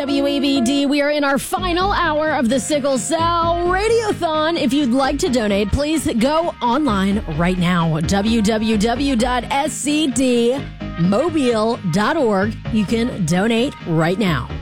WABD, we are in our final hour of the Sickle Cell Radiothon. If you'd like to donate, please go online right now, www.scdmobile.org. You can donate right now.